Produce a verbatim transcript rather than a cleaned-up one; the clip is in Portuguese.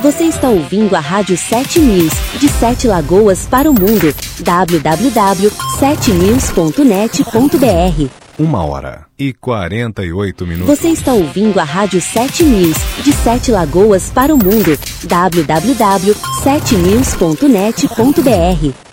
Você está ouvindo a Rádio sete News, de Sete Lagoas para o mundo. w w w ponto sete news ponto net ponto b r. Uma hora e quarenta e oito minutos. Você está ouvindo a Rádio sete News, de Sete Lagoas para o mundo. w w w ponto sete news ponto net ponto b r.